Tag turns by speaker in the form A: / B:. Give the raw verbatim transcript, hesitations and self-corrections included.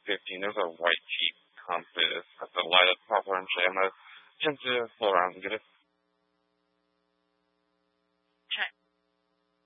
A: fifteen. There's a white Jeep Compass. That's a light up pop orange. I'm gonna attempt to pull around and get it.